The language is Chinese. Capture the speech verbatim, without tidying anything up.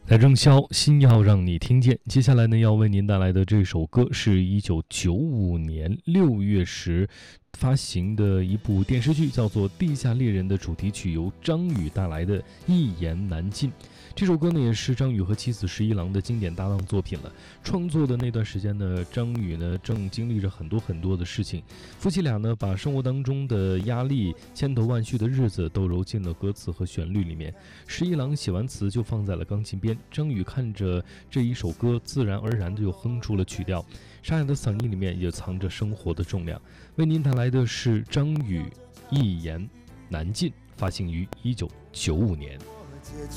来郑宵，心要让你听见。接下来呢，要为您带来的这首歌是一九九五年六月时发行的一部电视剧，叫做《地下猎人》的主题曲，由张宇带来的《一言难尽》。这首歌呢，也是张宇和妻子十一郎的经典搭档作品了。创作的那段时间呢，张宇呢正经历着很多很多的事情，夫妻俩呢把生活当中的压力、千头万绪的日子都揉进了歌词和旋律里面。十一郎写完词就放在了钢琴边，张宇看着这一首歌，自然而然的就哼出了曲调，沙哑的嗓音里面也藏着生活的重量。为您带来的是张宇《一言难尽》，发行于一九九五年。 结